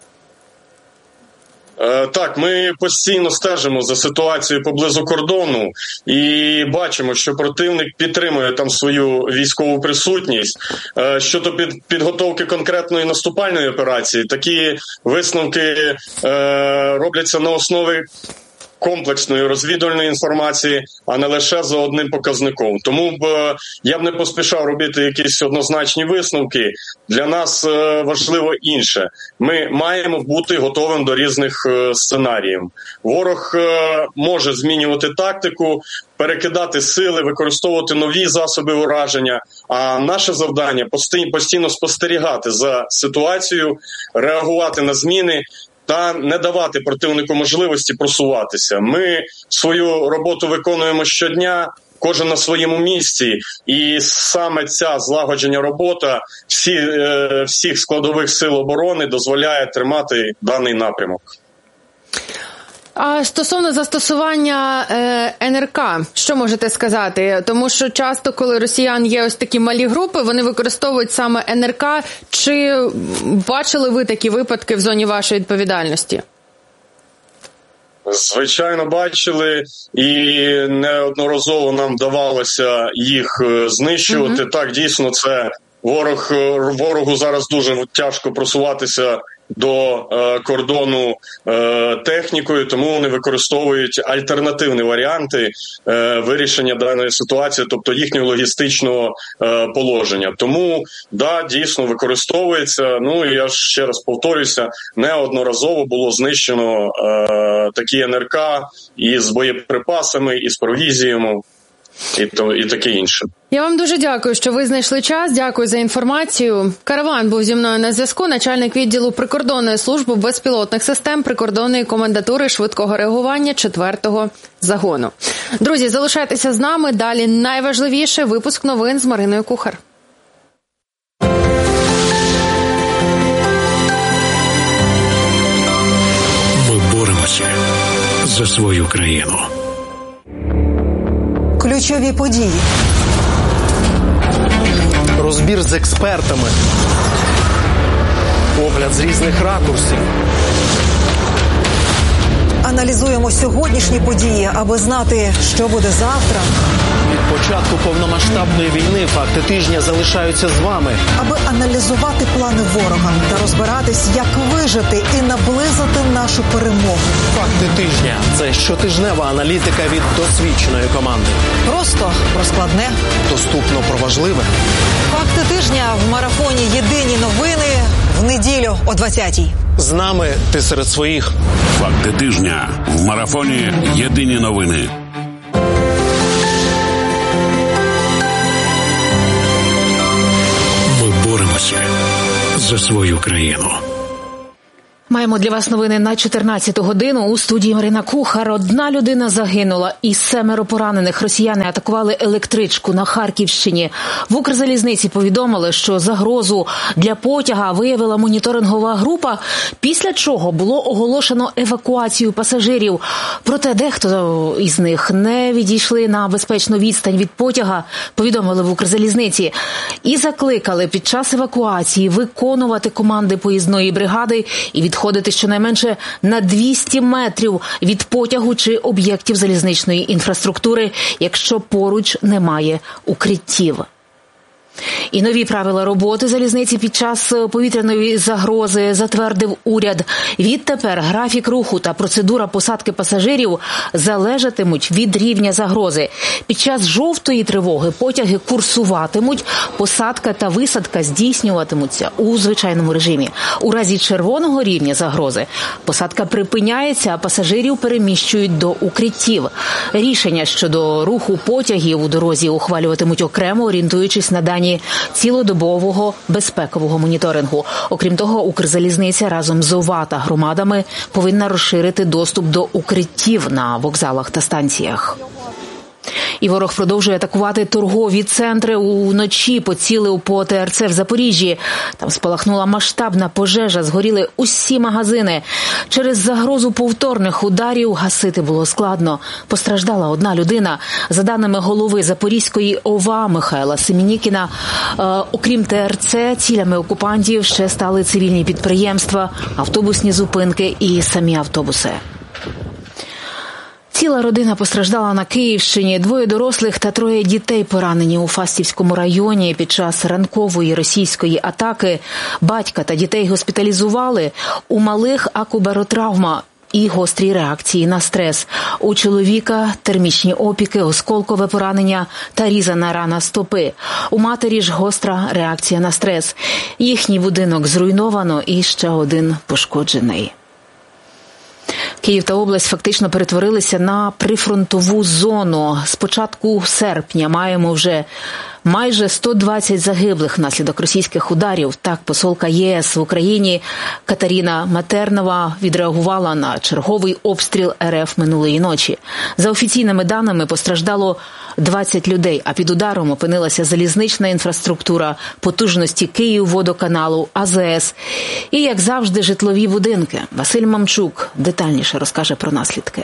Так, ми постійно стежимо за ситуацією поблизу кордону і бачимо, що противник підтримує там свою військову присутність. Щодо підготовки конкретної наступальної операції, такі висновки робляться на основі комплексної розвідувальної інформації, а не лише за одним показником. Тому я б не поспішав робити якісь однозначні висновки. Для нас важливо інше. Ми маємо бути готовим до різних сценаріїв. Ворог може змінювати тактику, перекидати сили, використовувати нові засоби ураження, а наше завдання – постійно спостерігати за ситуацією, реагувати на зміни, та не давати противнику можливості просуватися. Ми свою роботу виконуємо щодня, кожен на своєму місці, і саме ця злагоджена робота всіх складових сил оборони дозволяє тримати даний напрямок. А стосовно застосування НРК, що можете сказати? Тому що часто, коли росіян є ось такі малі групи, вони використовують саме НРК. Чи бачили ви такі випадки в зоні вашої відповідальності? Звичайно, бачили, і неодноразово нам вдавалося їх знищувати. Так, дійсно, це ворогу зараз дуже тяжко просуватися до кордону технікою, тому вони використовують альтернативні варіанти вирішення даної ситуації, тобто їхнього логістичного положення. Тому, дійсно використовується. Я ще раз повторюся, неодноразово було знищено такі НРК із боєприпасами, із провізіями і таке інше. Я вам дуже дякую, що ви знайшли час. Дякую за інформацію. Караван був зі мною на зв'язку, начальник відділу прикордонної служби безпілотних систем прикордонної комендатури швидкого реагування 4-го загону. Друзі, залишайтеся з нами. Далі найважливіше – випуск новин з Мариною Кухар. Ми боремося за свою країну. Ключові події. Розбір з експертами. Огляд з різних ракурсів. Аналізуємо сьогоднішні події, аби знати, що буде завтра. Від початку повномасштабної війни факти тижня залишаються з вами. Аби аналізувати плани ворога та розбиратись, як вижити і наблизити нашу перемогу. Факти тижня – це щотижнева аналітика від досвідченої команди. Просто про складне. Доступно про важливе. Факти тижня в марафоні «Єдині новини» в неділю о 20-й. З нами ти серед своїх. Факти тижня в марафоні «Єдині новини». Ми боремося за свою країну. Маємо для вас новини на 14-ту годину. У студії Марина Кухар. 1 людина загинула і 7 поранених. Росіяни атакували електричку на Харківщині. В Укрзалізниці повідомили, що загрозу для потяга виявила моніторингова група, після чого було оголошено евакуацію пасажирів. Проте дехто із них не відійшли на безпечну відстань від потяга, повідомили в Укрзалізниці. І закликали під час евакуації виконувати команди поїзної бригади і відходити щонайменше на 200 метрів від потягу чи об'єктів залізничної інфраструктури, якщо поруч немає укриттів. І нові правила роботи залізниці під час повітряної загрози затвердив уряд. Відтепер графік руху та процедура посадки пасажирів залежатимуть від рівня загрози. Під час жовтої тривоги потяги курсуватимуть, посадка та висадка здійснюватимуться у звичайному режимі. У разі червоного рівня загрози посадка припиняється, а пасажирів переміщують до укриттів. Рішення щодо руху потягів у дорозі ухвалюватимуть окремо, орієнтуючись на дані цілодобового безпекового моніторингу. Окрім того, Укрзалізниця разом з ОВА та громадами повинна розширити доступ до укриттів на вокзалах та станціях. І ворог продовжує атакувати торгові центри. Уночі поцілив по ТРЦ в Запоріжжі. Там спалахнула масштабна пожежа, згоріли усі магазини. Через загрозу повторних ударів гасити було складно. Постраждала 1 людина. За даними голови Запорізької ОВА Михайла Семенікіна, окрім ТРЦ, цілями окупантів ще стали цивільні підприємства, автобусні зупинки і самі автобуси. Ціла родина постраждала на Київщині. 2 дорослих та 3 дітей поранені у Фастівському районі під час ранкової російської атаки. Батька та дітей госпіталізували. У малих акубаротравма і гострі реакції на стрес. У чоловіка термічні опіки, осколкове поранення та різана рана стопи. У матері ж гостра реакція на стрес. Їхній будинок зруйновано і ще 1 пошкоджений. Київ та область фактично перетворилися на прифронтову зону. З початку серпня маємо вже майже 120 загиблих внаслідок російських ударів. Так, посолка ЄС в Україні Катерина Матернова відреагувала на черговий обстріл РФ минулої ночі. За офіційними даними постраждало 20 людей, а під ударом опинилася залізнична інфраструктура, потужності Київводоканалу, АЗС і, як завжди, житлові будинки. Василь Мамчук детальніше розкаже про наслідки.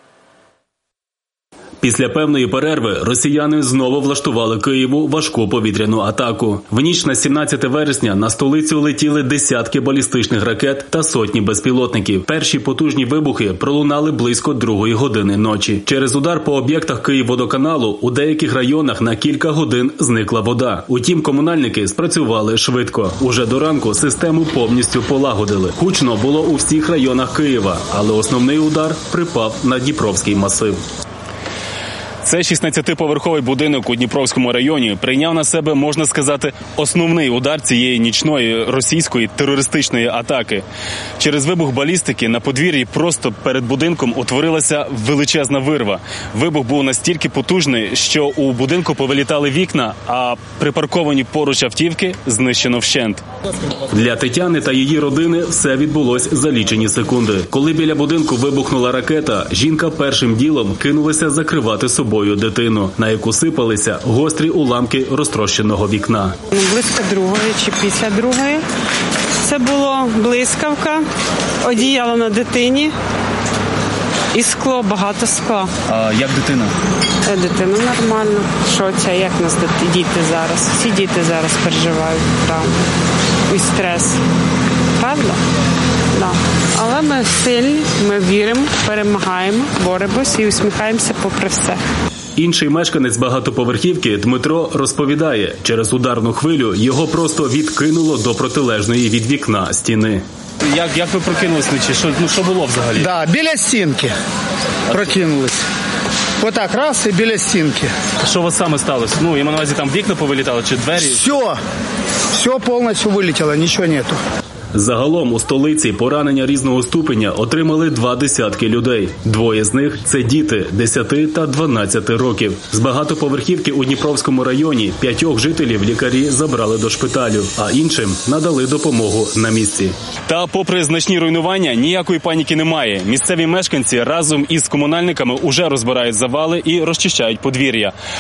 Після певної перерви росіяни знову влаштували Києву важку повітряну атаку. В ніч на 17 вересня на столицю летіли десятки балістичних ракет та сотні безпілотників. Перші потужні вибухи пролунали близько 2 години ночі. Через удар по об'єктах Київводоканалу у деяких районах на кілька годин зникла вода. Утім, комунальники спрацювали швидко. Уже до ранку систему повністю полагодили. Гучно було у всіх районах Києва, але основний удар припав на Дніпровський масив. Це 16-поверховий будинок у Дніпровському районі прийняв на себе, можна сказати, основний удар цієї нічної російської терористичної атаки. Через вибух балістики на подвір'ї просто перед будинком утворилася величезна вирва. Вибух був настільки потужний, що у будинку повилітали вікна, а припарковані поруч автівки знищено вщент. Для Тетяни та її родини все відбулось за лічені секунди. Коли біля будинку вибухнула ракета, жінка першим ділом кинулася закривати собою дитину, на яку сипалися гострі уламки розтрощеного вікна. Близько 2-ї чи після 2-ї. Це було блискавка, одіяло на дитині і скло, багато скла. А як дитина? Дитина нормально. Що це, як нас діти зараз? Всі діти зараз переживають травму і стрес. Падло? Да. Але ми сильні, ми віримо, перемагаємо, боремось і усміхаємося попри все. Інший мешканець багатоповерхівки Дмитро розповідає, через ударну хвилю його просто відкинуло до протилежної від вікна стіни. Як ви прокинулись вночі? Що було взагалі? Да, біля стінки прокинулись. Отак, раз і біля стінки. Що у вас саме сталося? Я маю на увазі, там вікна повилітали чи двері? Все повністю вилетіло, нічого нету. Загалом у столиці поранення різного ступеня отримали 20 людей. 2 з них – це діти 10 та 12 років. З багатоповерхівки у Дніпровському районі 5 жителів лікарі забрали до шпиталю, а іншим надали допомогу на місці. Та попри значні руйнування, ніякої паніки немає. Місцеві мешканці разом із комунальниками уже розбирають завали і розчищають подвір'я.